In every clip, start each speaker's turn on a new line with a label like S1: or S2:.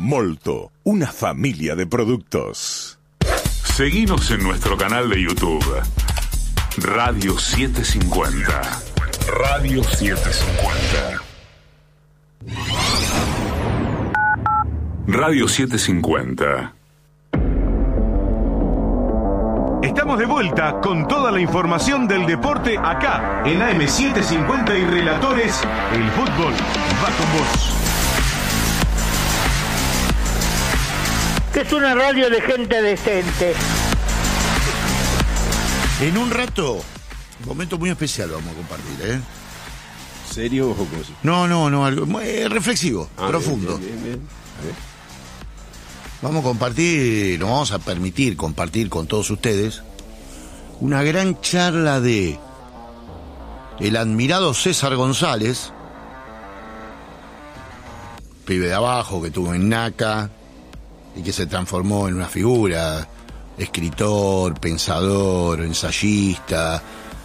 S1: Molto, una familia de productos.
S2: Seguinos en nuestro canal de YouTube. Radio 750. Radio 750. Radio 750.
S3: Estamos de vuelta con toda la información del deporte acá en AM750 y Relatores. El fútbol va con vos.
S4: Que es una radio de gente decente.
S5: En un rato, un momento muy especial vamos a compartir, ¿eh?
S6: ¿Serio o jocoso?
S5: No, algo muy reflexivo, profundo.
S6: Bien. A ver.
S5: Vamos a compartir, nos vamos a permitir compartir con todos ustedes una gran charla de el admirado César González, pibe de abajo que tuvo en NACA y que se transformó en una figura, escritor, pensador, ensayista,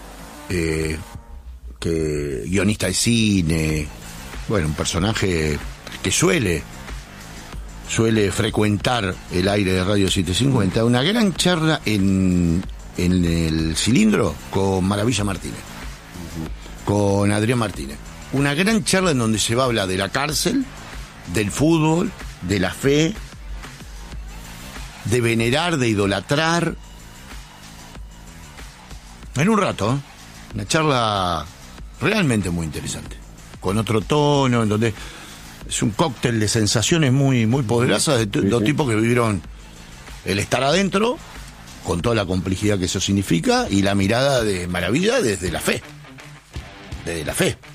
S5: guionista de cine, bueno, un personaje que suele frecuentar el aire de Radio 750, una gran charla en el Cilindro con Maravilla Martínez, con Adrián Martínez. Una gran charla en donde se va a hablar de la cárcel, del fútbol, de la fe, de venerar, de idolatrar. En un rato, una charla realmente muy interesante, con otro tono, en donde es un cóctel de sensaciones muy poderosas de dos tipos que vivieron el estar adentro, con toda la complejidad que eso significa, y la mirada de Maravilla desde la fe. Desde la fe.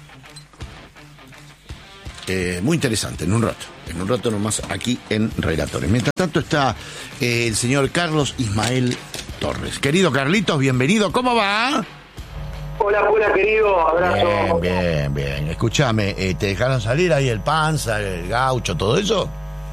S5: Muy interesante, en un rato nomás aquí en Relatores. Mientras tanto está el señor Carlos Ismael Torres. Querido Carlitos, bienvenido, ¿cómo va?
S7: Hola querido, abrazo.
S5: Bien. Escúchame, ¿te dejaron salir ahí el Panza, el Gaucho, todo eso?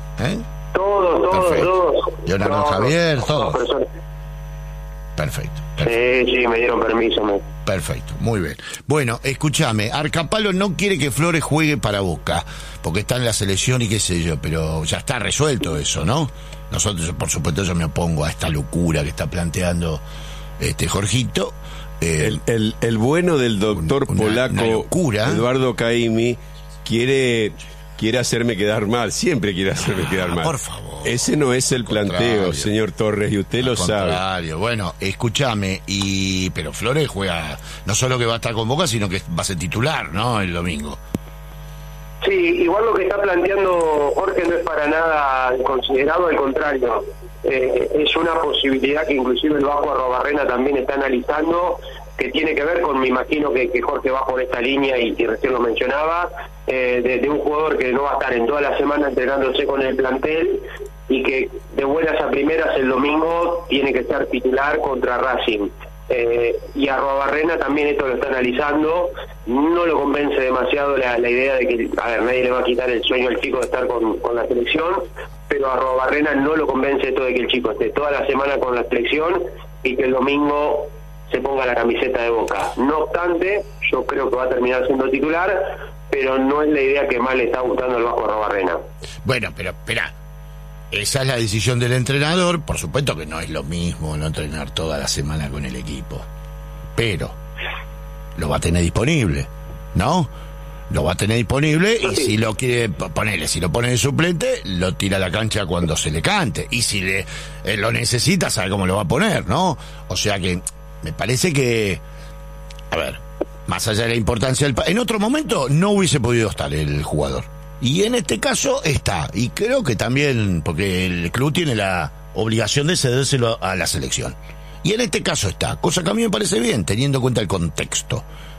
S7: Todos.
S5: Leonardo Javier, todos. Perfecto.
S7: Sí, me dieron permiso.
S5: Perfecto, muy bien. Bueno, escúchame, Arcapalo no quiere que Flores juegue para Boca, porque está en la selección y qué sé yo, pero ya está resuelto eso, ¿no? Nosotros, por supuesto, yo me opongo a esta locura que está planteando Jorgito.
S6: El bueno del doctor polaco Eduardo Caimi quiere hacerme quedar mal, siempre quiere hacerme quedar mal.
S5: Por favor.
S6: Ese no es el planteo, señor Torres, y usted lo sabe.
S5: Bueno, escúchame, pero Flores juega, no solo que va a estar con Boca, sino que va a ser titular, ¿no? El domingo.
S7: Sí, igual lo que está planteando Jorge no es para nada considerado, al contrario. Es una posibilidad que inclusive el Vasco Arrobarrena también está analizando, que tiene que ver con, me imagino que Jorge va por esta línea y recién lo mencionaba, de un jugador que no va a estar en toda la semana entrenándose con el plantel y que de buenas a primeras el domingo tiene que estar titular contra Racing. Y Arrobarrena también esto lo está analizando, no lo convence demasiado la idea de que, nadie le va a quitar el sueño al chico de estar con la selección, pero Arrobarrena no lo convence esto de que el chico esté toda la semana con la selección y que el domingo se ponga la camiseta de Boca. No obstante, yo creo que va a terminar siendo titular, pero no es la idea que más le está gustando al Vasco Arrobarrena.
S5: Bueno, pero espera, esa es la decisión del entrenador. Por supuesto que no es lo mismo no entrenar toda la semana con el equipo, pero lo va a tener disponible, ¿no? Lo va a tener disponible y si lo quiere ponerle, si lo pone de suplente, lo tira a la cancha cuando se le cante, y si lo necesita, sabe cómo lo va a poner, ¿no? O sea que me parece que, a ver, más allá de la importancia en otro momento no hubiese podido estar el jugador, y en este caso está, y creo que también porque el club tiene la obligación de cedérselo a la selección, y en este caso está, cosa que a mí me parece bien, teniendo en cuenta el contexto.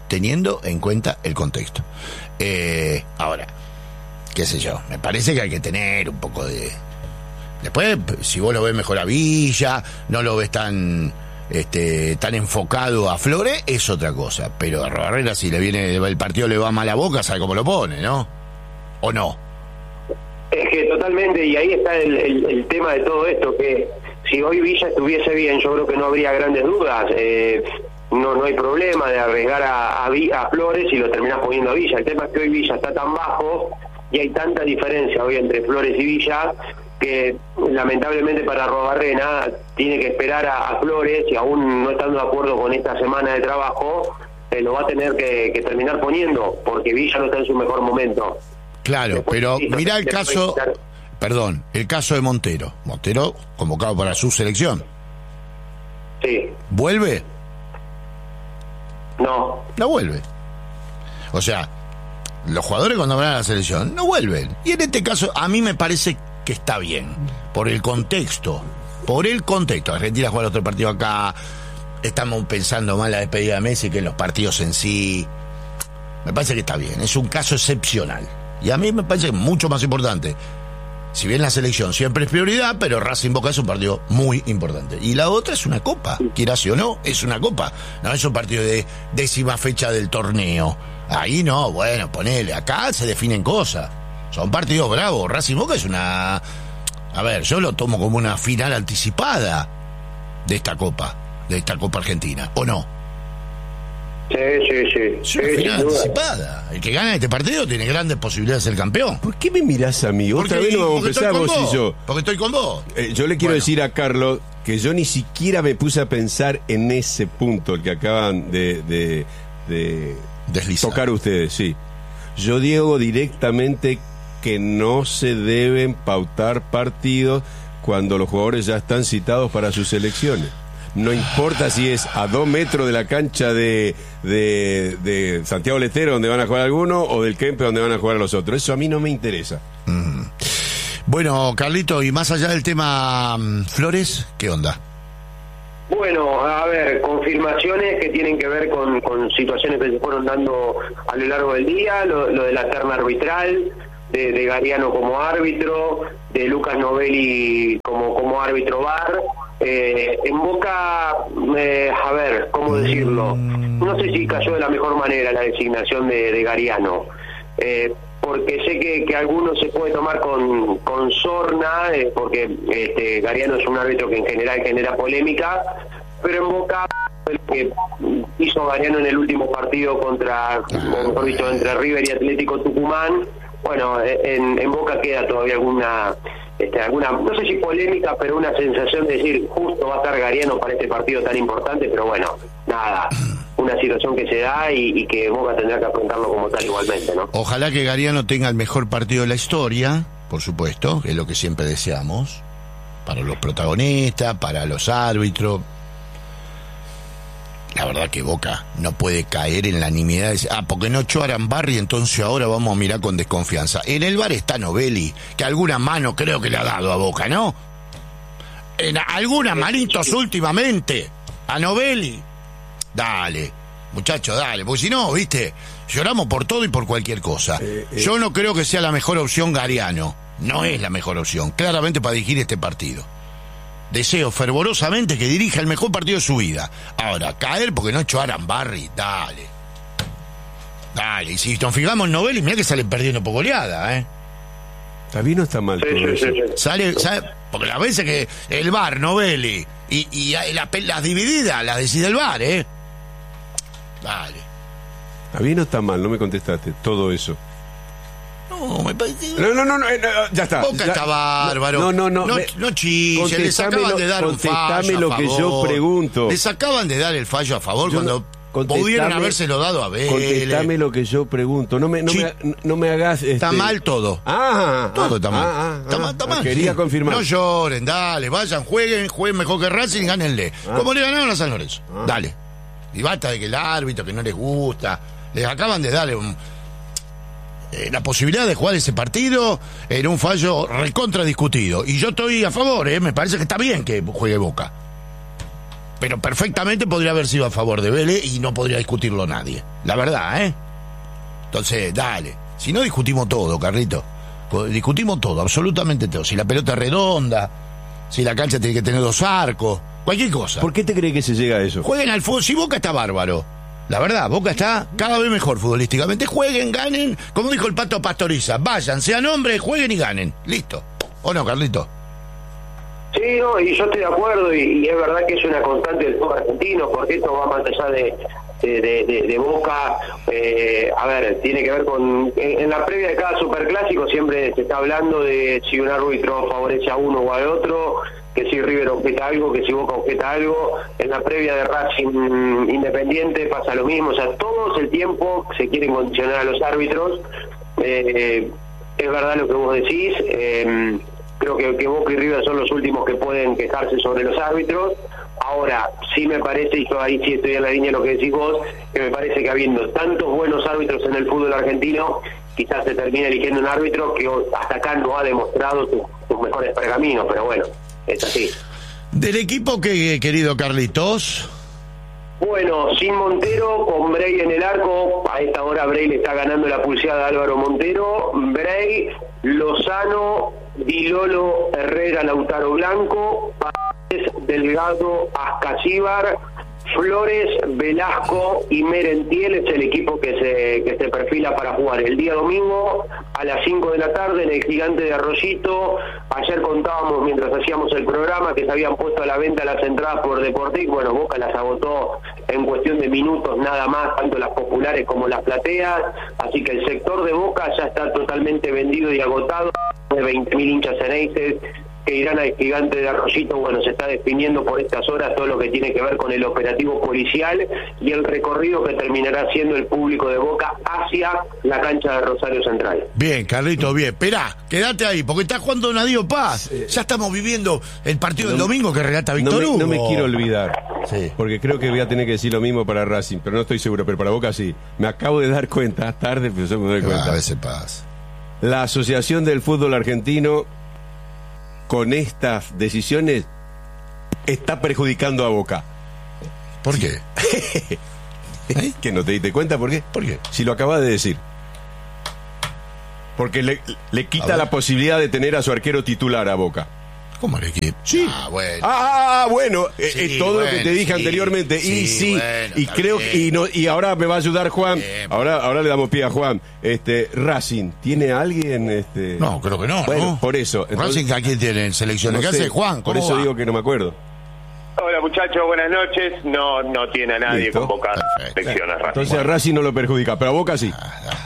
S5: Ahora, qué sé yo, me parece que hay que tener un poco de... Después, si vos lo ves mejor a Villa, no lo ves tan enfocado a Flores, es otra cosa, pero a Barrera, si el partido le va mal a Boca, sabe cómo lo pone, ¿no? ¿O no?
S7: Es que totalmente, y ahí está el tema de todo esto, que si hoy Villa estuviese bien, yo creo que no habría grandes dudas. No hay problema de arriesgar a Flores y lo terminás poniendo a Villa. El tema es que hoy Villa está tan bajo y hay tanta diferencia hoy entre Flores y Villa que lamentablemente para Arrobarrena tiene que esperar a Flores, y aún no estando de acuerdo con esta semana de trabajo, lo va a tener que terminar poniendo, porque Villa no está en su mejor momento.
S5: Claro,
S7: Después,
S5: pero
S7: sí,
S5: mirá el caso, el caso de Montero. Montero convocado para su selección.
S7: Sí.
S5: ¿Vuelve?
S7: No
S5: vuelve. O sea, los jugadores cuando van a la selección no vuelven. Y en este caso a mí me parece que está bien, por el contexto. Argentina juega otro partido acá, estamos pensando más en la despedida de Messi que en los partidos en sí. Me parece que está bien, es un caso excepcional. Y a mí me parece mucho más importante. Si bien la selección siempre es prioridad, pero Racing Boca es un partido muy importante. Y la otra es una copa, quieras o no, es una copa. No es un partido de 10ª fecha del torneo. Ahí no, bueno, ponele, acá se definen cosas. Son partidos bravos. Racing Boca es una... A ver, yo lo tomo como una final anticipada de esta copa argentina, ¿o no?
S7: Sí.
S5: Es una final anticipada. El que gana este partido tiene grandes posibilidades de ser campeón.
S6: ¿Por qué me mirás a mí? Otra vez no vamos a empezar vos y yo.
S5: Porque estoy con vos.
S6: Yo le quiero decir a Carlos que yo ni siquiera me puse a pensar en ese punto, el que acaban de
S5: deslizar.
S6: Tocar ustedes, sí. Yo digo directamente que no se deben pautar partidos cuando los jugadores ya están citados para sus selecciones. No importa si es a 2 metros de la cancha de Santiago del Estero, donde van a jugar algunos, o del Kempe, donde van a jugar los otros. Eso a mí no me interesa.
S5: Bueno, Carlito, y más allá del tema Flores, ¿qué onda?
S7: Bueno, a ver, confirmaciones que tienen que ver con situaciones que se fueron dando a lo largo del día, lo de la terna arbitral, de Gariano como árbitro, de Lucas Novelli como árbitro VAR. En Boca, a ver, ¿cómo decirlo? No sé si cayó de la mejor manera la designación de Gariano, porque sé que algunos se puede tomar con sorna, porque Gariano es un árbitro que en general genera polémica, pero en Boca lo que hizo Gariano en el último partido entre River y Atlético Tucumán, bueno, en Boca queda todavía alguna, no sé si polémica, pero una sensación de decir, justo va a estar Gariano para este partido tan importante, pero bueno, nada, una situación que se da y que Boca tendrá que afrontarlo como tal igualmente, ¿no?
S5: Ojalá que Gariano tenga el mejor partido de la historia, por supuesto, que es lo que siempre deseamos, para los protagonistas, para los árbitros. La verdad que Boca no puede caer en la nimiedad de decir, porque no echó a Arambarri, entonces ahora vamos a mirar con desconfianza. En el VAR está Novelli, que alguna mano creo que le ha dado a Boca, ¿no? En algunas manitos últimamente a Novelli. Dale, muchacho, dale, porque si no, viste, lloramos por todo y por cualquier cosa. Yo no creo que sea la mejor opción Gariano. No es la mejor opción, claramente, para dirigir este partido. Deseo fervorosamente que dirija el mejor partido de su vida. Ahora, caer porque no echó a Arambarri, dale. Y si nos fijamos en Novelli, mirá que sale perdiendo por goleada,
S6: ¿Está bien o está mal todo eso?
S5: Sale, porque las veces que el VAR, Novelli, y las divididas las decide el VAR, Dale.
S6: ¿Está bien o está mal? No me contestaste todo eso.
S5: No, me parece...
S6: No, ya está.
S5: Boca está bárbaro. No chille, les acaban de dar un fallo a favor.
S6: Lo que yo pregunto.
S5: Les acaban de dar el fallo a favor cuando pudieron habérselo dado a Vélez.
S6: Contestame lo que yo pregunto. No me hagas...
S5: Está mal todo. Todo está mal. Está mal.
S6: Quería confirmar.
S5: No lloren, dale, vayan, jueguen mejor que Racing y gánenle. Como le ganaron a San Lorenzo. Dale. Y basta de que el árbitro, que no les gusta. Les acaban de darle la posibilidad de jugar ese partido en un fallo recontra discutido. Y yo estoy a favor, me parece que está bien que juegue Boca. Pero perfectamente podría haber sido a favor de Vélez y no podría discutirlo nadie. La verdad, Entonces, dale. Si no, discutimos todo, Carlito. Discutimos todo, absolutamente todo. Si la pelota es redonda, si la cancha tiene que tener 2 arcos, cualquier cosa.
S6: ¿Por qué te crees que se llega a eso?
S5: Jueguen al fútbol. Si Boca está bárbaro. La verdad, Boca está cada vez mejor futbolísticamente. Jueguen, ganen. Como dijo el Pato Pastoriza, vayan, sean hombres, jueguen y ganen. Listo. ¿O no, Carlito?
S7: Sí, no, y yo estoy de acuerdo, y es verdad que es una constante del fútbol argentino, porque esto va más allá de Boca, a ver, tiene que ver con, en la previa de cada superclásico siempre se está hablando de si un árbitro favorece a uno o al otro, que si River objeta algo, que si Boca objeta algo. En la previa de Racing Independiente pasa lo mismo, o sea, todo el tiempo se quieren condicionar a los árbitros. Es verdad lo que vos decís, creo que Boca y River son los últimos que pueden quejarse sobre los árbitros. Ahora, sí me parece, y yo ahí sí estoy en la línea de lo que decís vos, que me parece que habiendo tantos buenos árbitros en el fútbol argentino, quizás se termine eligiendo un árbitro que hasta acá no ha demostrado sus mejores pergaminos, pero bueno, es así.
S5: ¿Del equipo que, querido Carlitos?
S7: Bueno, sin Montero, con Bray en el arco. A esta hora Bray le está ganando la pulseada a Álvaro Montero. Bray, Lozano, Dilolo, Herrera, Lautaro Blanco, Páez, Delgado, Ascasíbar, Flores, Velasco y Merentiel es el equipo que se perfila para jugar el día domingo a las 5 de la tarde en el Gigante de Arroyito. Ayer contábamos, mientras hacíamos el programa, que se habían puesto a la venta las entradas por Deportic. Bueno, Boca las agotó en cuestión de minutos nada más, tanto las populares como las plateas, así que el sector de Boca ya está totalmente vendido y agotado. De 20.000 hinchas ceneices que irán al Gigante de Arroyito. Bueno, se está definiendo por estas horas todo lo que tiene que ver con el operativo policial y el recorrido que terminará siendo el público de Boca hacia la cancha de Rosario Central.
S5: Bien, Carlito, bien. Esperá, quédate ahí, porque está jugando Nadio Paz. Ya estamos viviendo el partido del domingo que relata Víctor Hugo.
S6: No me quiero olvidar,
S5: sí,
S6: porque creo que voy a tener que decir lo mismo para Racing, pero no estoy seguro, pero para Boca sí. Me acabo de dar cuenta, tarde, pero yo me doy cuenta.
S5: A veces pasa.
S6: La Asociación del Fútbol Argentino, con estas decisiones, está perjudicando a Boca.
S5: ¿Por qué?
S6: ¿Que no te diste cuenta por qué?
S5: ¿Por qué?
S6: Si lo acabas de decir. Porque le quita la posibilidad de tener a su arquero titular a Boca.
S5: ¿Cómo le quita?
S6: Sí.
S5: Bueno.
S6: Sí, todo lo que te dije anteriormente.
S5: Sí,
S6: bueno, y
S5: está
S6: creo
S5: bien.
S6: y ahora me va a ayudar Juan.
S5: Bien.
S6: Ahora le damos pie a Juan. Racing, ¿tiene alguien?
S5: No, creo que no.
S6: Bueno,
S5: ¿no?
S6: por eso.
S5: Racing, ¿a quién tiene en selecciones?
S6: No
S5: ¿Qué
S6: sé,
S5: hace Juan?
S6: por eso
S5: va?
S6: digo que no me acuerdo.
S7: Hola muchachos, buenas noches. No tiene a nadie
S6: Listo.
S7: convocado a
S5: Perfecto.
S7: selecciones Racing.
S6: Entonces a Racing no lo perjudica, pero a Boca sí.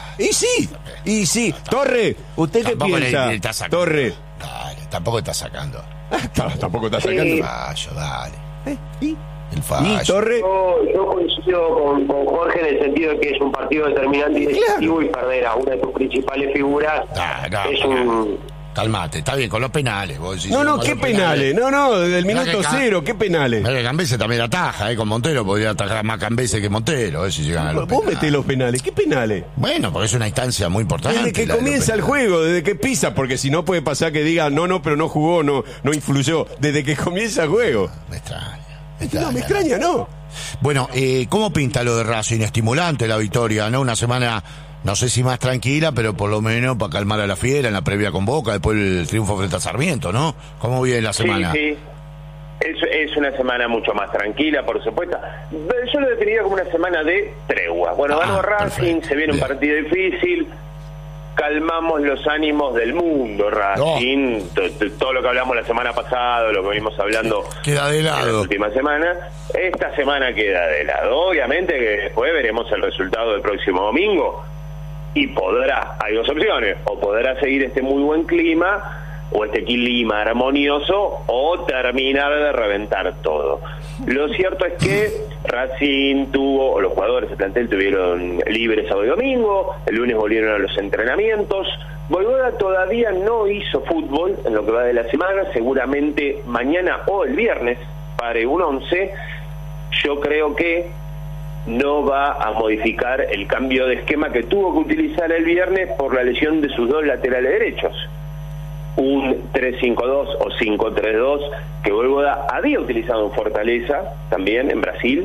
S6: Y sí. Torre, ¿usted qué
S5: Tampoco
S6: piensa?
S5: le está sacando.
S6: Torre.
S5: Dale, tampoco está sacando.
S6: Tampoco está
S7: Sí.
S6: sacando.
S5: Fallo, dale.
S6: ¿Y?
S5: El fallo.
S6: ¿Y Torre?
S7: Yo coincido con Jorge en el sentido de que es un partido determinante y decisivo, y perder a una de tus principales figuras es un...
S5: Calmate, está bien, con los penales. Vos decís,
S6: No,
S5: con
S6: ¿qué
S5: los
S6: penales? No, del
S5: Mirá
S6: minuto
S5: que
S6: cero, ¿qué penales?
S5: Mirá que Cambese también ataja, con Montero podría atajar más Cambese que Montero, si llegan a los
S6: Vos
S5: penales.
S6: metés los penales, ¿qué penales?
S5: Bueno, porque es una instancia muy importante.
S6: Desde que
S5: la de los
S6: comienza el
S5: penales.
S6: juego, desde que pisa, porque si no puede pasar que diga no, pero no jugó, no influyó. Desde que comienza el juego.
S5: Me extraña.
S6: No, me extraña, no.
S5: Bueno, ¿cómo pinta lo de Racing? Estimulante la victoria, ¿no? Una semana, no sé si más tranquila, pero por lo menos para calmar a la fiera en la previa con Boca, después el triunfo frente a Sarmiento, ¿no? ¿Cómo viene la semana?
S8: Sí. Es una semana mucho más tranquila, por supuesto. Yo lo definiría como una semana de tregua. Bueno, ganó Racing,
S5: perfecto.
S8: se viene un
S5: Bien.
S8: partido difícil, calmamos los ánimos del mundo, Racing. Todo lo que hablamos la semana pasada, lo que venimos hablando
S5: Queda de
S8: en las
S5: lado.
S8: últimas semanas, esta semana queda de lado. Obviamente que después veremos el resultado del próximo domingo y hay dos opciones: o podrá seguir este muy buen clima o este clima armonioso, o terminar de reventar todo. Lo cierto es que Racing los jugadores del plantel tuvieron libres sábado y domingo, el lunes volvieron a los entrenamientos. Boyvoda todavía no hizo fútbol en lo que va de la semana, seguramente mañana o el viernes pare un 11. Yo creo que no va a modificar el cambio de esquema que tuvo que utilizar el viernes por la lesión de sus dos laterales derechos. Un 3-5-2 o 5-3-2 que Boyvoda había utilizado en Fortaleza, también en Brasil.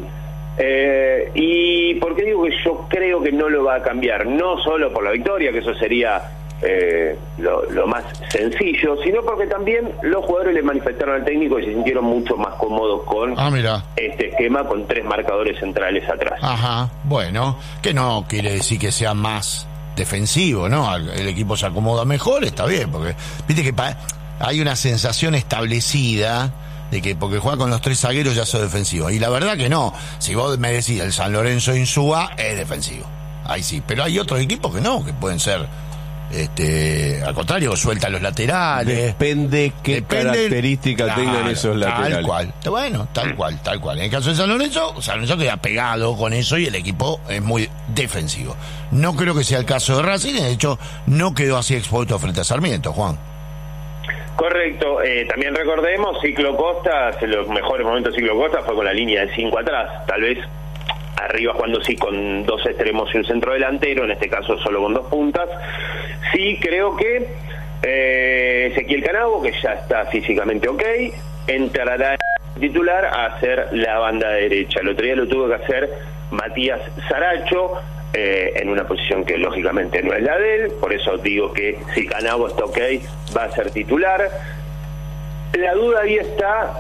S8: ¿Y por qué digo que yo creo que no lo va a cambiar? No solo por la victoria, que eso sería lo más sencillo, sino porque también los jugadores le manifestaron al técnico y se sintieron mucho más cómodos con este esquema, con tres marcadores centrales atrás.
S5: Ajá, bueno, que no quiere decir que sea más defensivo, ¿no? El equipo se acomoda mejor, está bien, porque viste que hay una sensación establecida de que porque juega con los 3 zagueros ya sos defensivo. Y la verdad que no. Si vos me decís el San Lorenzo Insúa, es defensivo. Ahí sí. Pero hay otros equipos que no, que pueden ser, al contrario, sueltan los laterales.
S6: Depende qué características tengan esos laterales.
S5: Tal cual. Bueno, tal cual. En el caso de San Lorenzo queda pegado con eso y el equipo es muy defensivo. No creo que sea el caso de Racing, de hecho, no quedó así expuesto frente a Sarmiento, Juan.
S8: Correcto, también recordemos, Ciclo Costa, en los mejores momentos de Ciclo Costa fue con la línea de 5 atrás, tal vez arriba jugando sí con 2 extremos y un centro delantero, en este caso solo con 2 puntas. Sí, creo que Ezequiel Canabo, que ya está físicamente ok, entrará titular a hacer la banda derecha. El otro día lo tuvo que hacer Matías Saracho, en una posición que lógicamente no es la de él, por eso digo que si Canabo está ok, va a ser titular. La duda ahí está,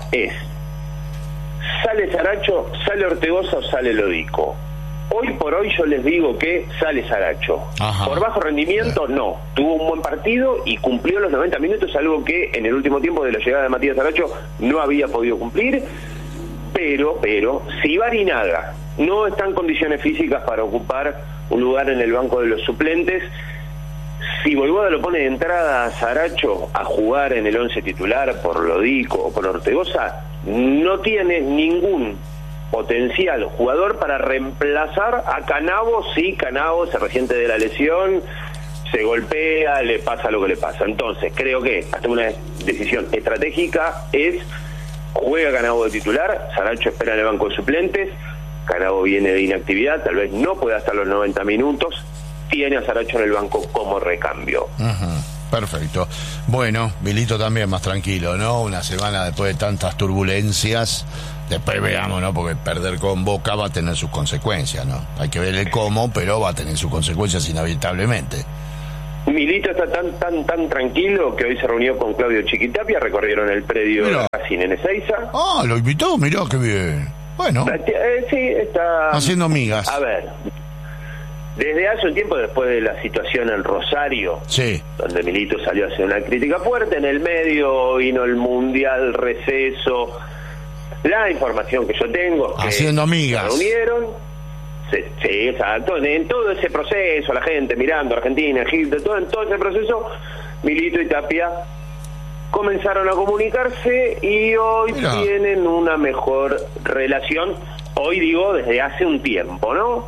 S8: ¿sale Saracho, sale Ortegoza o sale Lodico? Hoy por hoy yo les digo que sale Saracho. Ajá. Por bajo rendimiento, no. Tuvo un buen partido y cumplió los 90 minutos, algo que en el último tiempo de la llegada de Matías Saracho no había podido cumplir. Pero, si Barinaga no está en condiciones físicas para ocupar un lugar en el banco de los suplentes, si Voivoda lo pone de entrada a Saracho a jugar en el 11 titular por Lodico o por Ortegoza, no tiene ningún potencial jugador para reemplazar a Canabo si Canabo se resiente de la lesión, se golpea, le pasa lo que le pasa. Entonces creo que hasta una decisión estratégica es: juega Canabo de titular, Saracho espera en el banco de suplentes, Canabo viene de inactividad, tal vez no pueda estar los 90 minutos, tiene a Saracho en el banco como recambio.
S5: Perfecto. Bueno, Milito también más tranquilo, ¿no? Una semana después de tantas turbulencias. Después veamos, ¿no? Porque perder con Boca va a tener sus consecuencias, ¿no? Hay que ver el cómo, pero va a tener sus consecuencias inevitablemente.
S8: Milito está tan tranquilo que hoy se reunió con Claudio Chiquitapia, recorrieron el predio de Racing en Ezeiza.
S5: Ah, lo invitó, mirá qué bien. Bueno.
S8: Sí, está
S5: haciendo migas.
S8: A ver, desde hace un tiempo, después de la situación en Rosario,
S5: sí,
S8: donde Milito salió a hacer una crítica fuerte, en el medio vino el Mundial, receso. La información que yo tengo es que
S5: haciendo migas.
S8: Se reunieron, sí, exacto, en todo ese proceso, la gente mirando Argentina, Egipto, en todo ese proceso, Milito y Tapia comenzaron a comunicarse y hoy tienen una mejor relación, hoy digo desde hace un tiempo, ¿no?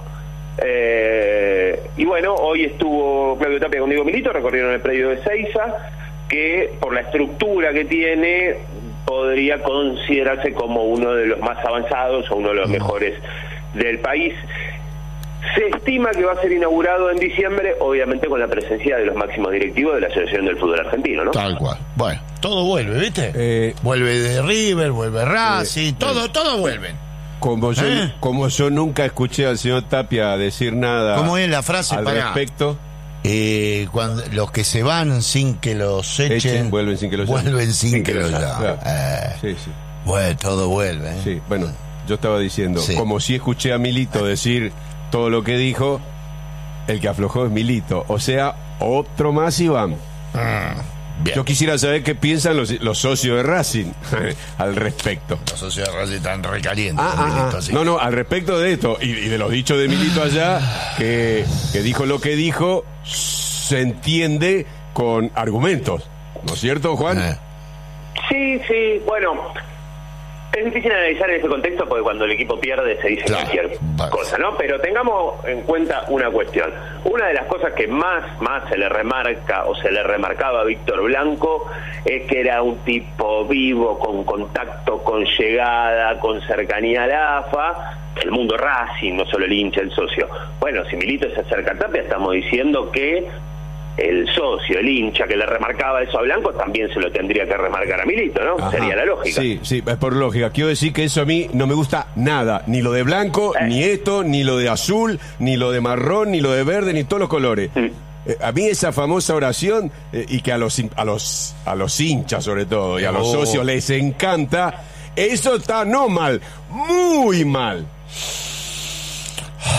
S8: Y bueno, hoy estuvo Claudio Tapia con Diego Milito, recorrieron el predio de Ezeiza, que por la estructura que tiene podría considerarse como uno de los más avanzados o uno de los mejores del país. Se estima que va a ser inaugurado en diciembre, obviamente con la presencia de los máximos directivos de la Asociación del Fútbol Argentino, ¿no?
S5: Tal cual. Bueno, todo vuelve, ¿viste? Vuelve de River, vuelve Racing, todo vuelve.
S6: Como yo nunca escuché al señor Tapia decir nada.
S5: ¿Cómo es la frase
S6: al respecto?
S5: Cuando los que se van sin que los echen
S6: vuelven sin que los
S5: llamen.
S6: Sí.
S5: Bueno, todo vuelve.
S6: Sí, bueno, yo estaba diciendo, como si escuché a Milito decir todo lo que dijo, el que aflojó es Milito. O sea, otro más y van.
S5: Bien.
S6: Yo quisiera saber qué piensan los socios de Racing al respecto.
S5: Los socios de Racing están recalientes.
S6: No, al respecto de esto y de los dichos de Milito allá, que dijo lo que dijo, se con argumentos, ¿no es cierto, Juan?
S8: Sí, bueno, es difícil analizar en ese contexto porque cuando el equipo pierde se dice cualquier cosa, ¿no? Pero tengamos en cuenta una cuestión. Una de las cosas que más se le remarca o se le remarcaba a Víctor Blanco es que era un tipo vivo, con contacto, con llegada, con cercanía a la AFA, el mundo Racing, no solo el hincha, el socio. Bueno, si Milito se acerca a Tapia, estamos diciendo que el socio, el hincha que le remarcaba eso a Blanco, también se lo tendría que remarcar a Milito, ¿no? Ajá. Sería la lógica.
S6: Sí, es por lógica. Quiero decir que eso a mí no me gusta nada. Ni lo de blanco, ni esto, ni lo de azul, ni lo de marrón, ni lo de verde, ni todos los colores. A mí esa famosa oración, y que a los hinchas sobre todo, y a los socios les encanta, eso está no mal, muy mal.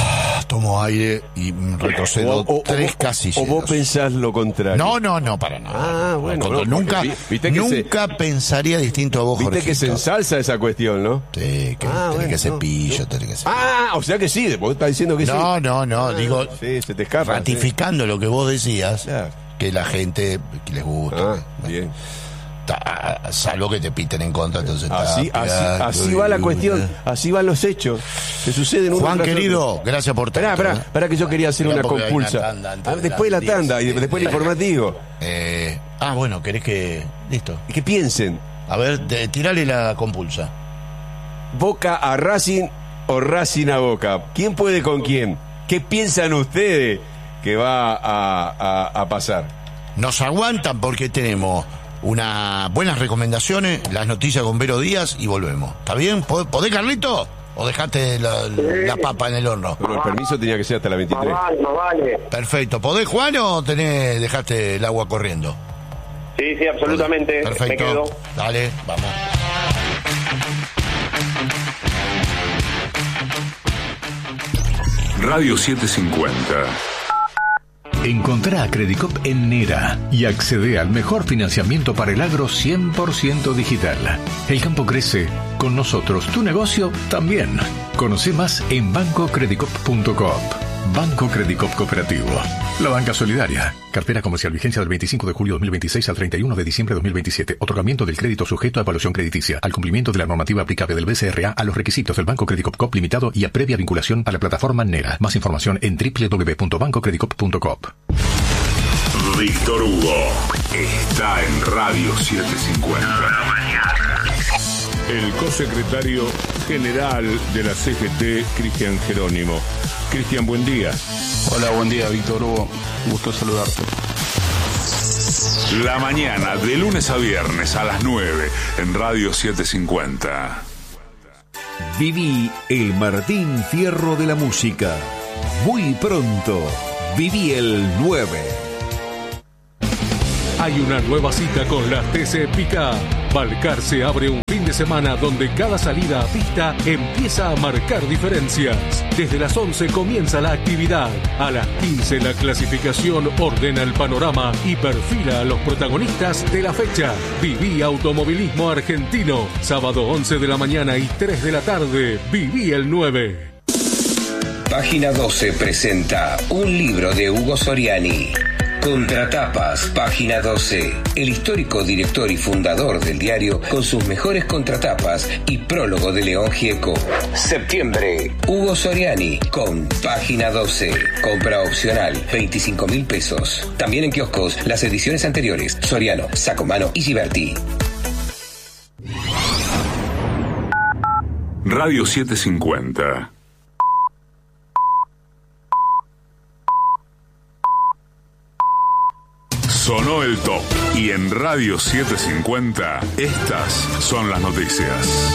S5: tomo aire y retrocedo 3 casillas.
S6: ¿O vos pensás lo contrario?
S5: No, para nada.
S6: Bueno.
S5: Nunca pensaría distinto a vos,
S6: Viste
S5: Jorgito.
S6: que se ensalza esa cuestión, ¿no?
S5: Sí, tenés que cepillo, tenés que cepillo.
S6: O sea que sí, vos estás diciendo que sí.
S5: No, digo,
S6: sí, se te escapa.
S5: ratificando lo que vos decías,
S6: Claro.
S5: que la gente que les gusta.
S6: Bien.
S5: Salvo que te piten en contra, entonces
S6: Así va la cuestión, así van los hechos. Se suceden uno
S5: Juan,
S6: tras
S5: querido,
S6: otro.
S5: gracias por tanto.
S6: Esperá que yo quería hacer una
S5: Porque hay
S6: compulsa.
S5: una tanda antes de
S6: Después la
S5: las
S6: tanda
S5: 10.
S6: y después el informativo.
S5: Bueno, querés que... Listo.
S6: Que piensen,
S5: A ver, tirale la compulsa.
S6: Boca a Racing o Racing a Boca. ¿Quién puede con quién? ¿Qué piensan ustedes que va a pasar?
S5: Nos aguantan porque tenemos unas buenas recomendaciones, las noticias con Vero Díaz y volvemos. ¿Está bien? ¿Podés, Carlito? ¿O dejaste la papa en el horno?
S6: Pero el permiso tenía que ser hasta la 23.
S7: No vale.
S5: Perfecto. ¿Podés, Juan, o dejaste el agua corriendo?
S8: Sí, absolutamente.
S5: Perfecto.
S8: Me quedo.
S5: Dale, vamos.
S2: Radio 750.
S9: Encontrá a Credicop en Nera y accede al mejor financiamiento para el agro 100% digital. El campo crece, con nosotros tu negocio también. Conoce más en bancocredicop.coop. Banco Credicop Cooperativo. La banca solidaria. Cartera comercial, vigencia del 25 de julio de 2026 al 31 de diciembre de 2027. Otorgamiento del crédito sujeto a evaluación crediticia. Al cumplimiento de la normativa aplicable del BCRA a los requisitos del Banco Credicop Coop Limitado y a previa vinculación a la plataforma Nera. Más información en www.bancocredicop.coop.
S2: Víctor Hugo está en Radio 750.
S3: El cosecretario general de la CGT, Cristian Jerónimo. Cristian, buen día.
S10: Hola, buen día, Víctor Hugo. Gusto saludarte.
S2: La mañana, de lunes a viernes a las 9 en Radio 750.
S11: Viví el Martín Fierro de la música. Muy pronto, viví el 9.
S12: Hay una nueva cita con la TC Pickup. Balcarce abre un fin de semana donde cada salida a pista empieza a marcar diferencias. Desde las 11 comienza la actividad. A las 15 la clasificación ordena el panorama y perfila a los protagonistas de la fecha. Viví automovilismo argentino. Sábado 11 de la mañana y 3 de la tarde. Viví el 9.
S13: Página 12 presenta un libro de Hugo Soriani. Contratapas, página 12. El histórico director y fundador del diario con sus mejores contratapas y prólogo de León Gieco. Septiembre, Hugo Soriani con página 12. Compra opcional, 25.000 pesos. También en kioscos, las ediciones anteriores, Soriano, Sacomano y Giberti.
S2: Radio 750. Sonó el top y en Radio 750 estas son las noticias.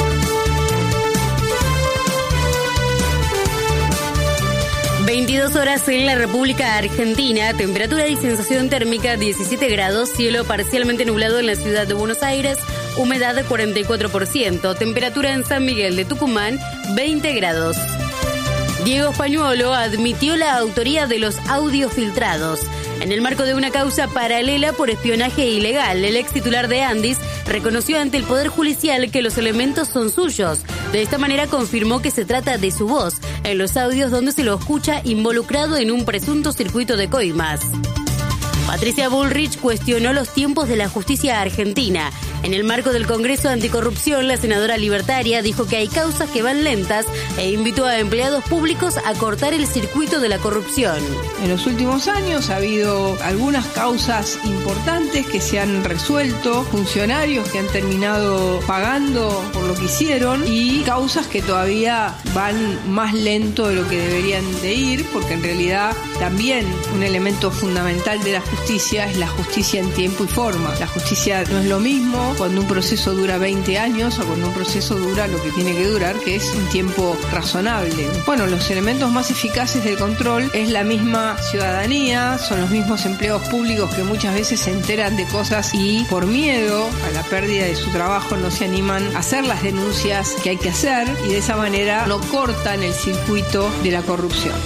S14: ...22 en la República Argentina... ...temperatura y sensación térmica 17 grados... ...cielo parcialmente nublado en la ciudad de Buenos Aires... ...humedad 44%... ...temperatura en San Miguel de Tucumán 20 grados... Diego Españuolo admitió la autoría de los audios filtrados. En el marco de una causa paralela por espionaje ilegal, el ex titular de Andis reconoció ante el Poder Judicial que los elementos son suyos. De esta manera confirmó que se trata de su voz en los audios donde se lo escucha involucrado en un presunto circuito de coimas. Patricia Bullrich cuestionó los tiempos de la justicia argentina. En el marco del Congreso Anticorrupción, la senadora libertaria dijo que hay causas que van lentas e invitó a empleados públicos a cortar el circuito de la corrupción.
S15: En los últimos años ha habido algunas causas importantes que se han resuelto, funcionarios que han terminado pagando por lo que hicieron y causas que todavía van más lento de lo que deberían de ir, porque en realidad también un elemento fundamental de la justicia justicia es la justicia en tiempo y forma. La justicia no es lo mismo cuando un proceso dura 20 años o cuando un proceso dura lo que tiene que durar, que es un tiempo razonable. Bueno, los elementos más eficaces del control es la misma ciudadanía, son los mismos empleados públicos que muchas veces se enteran de cosas y por miedo a la pérdida de su trabajo no se animan a hacer las denuncias que hay que hacer y de esa manera no cortan el circuito de la corrupción.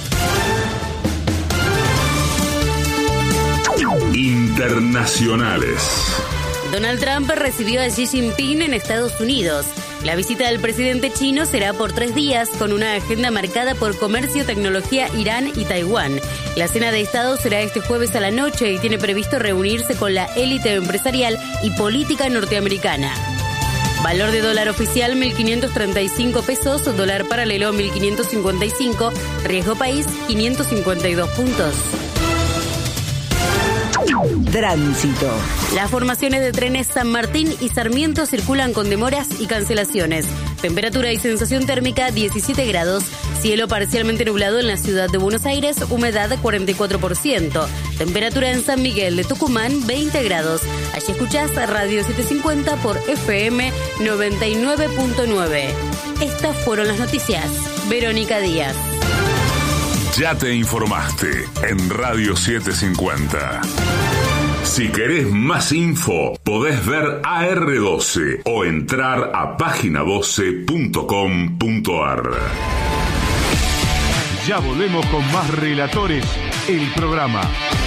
S2: Internacionales.
S14: Donald Trump recibió a Xi Jinping en Estados Unidos. La visita del presidente chino será por 3 días, con una agenda marcada por comercio, tecnología, Irán y Taiwán. La cena de Estado será este jueves a la noche y tiene previsto reunirse con la élite empresarial y política norteamericana. Valor de dólar oficial 1.535 pesos, dólar paralelo 1.555, riesgo país 552 puntos.
S16: Tránsito.
S14: Las formaciones de trenes San Martín y Sarmiento circulan con demoras y cancelaciones. Temperatura y sensación térmica 17 grados. Cielo parcialmente nublado en la ciudad de Buenos Aires, humedad 44%. Temperatura en San Miguel de Tucumán 20 grados. Allí escuchás Radio 750 por FM 99.9. Estas fueron las noticias. Verónica Díaz.
S2: Ya te informaste en Radio 750. Si querés más info, podés ver AR12 o entrar a página12.com.ar.
S3: Ya volvemos con más Relatores, el programa.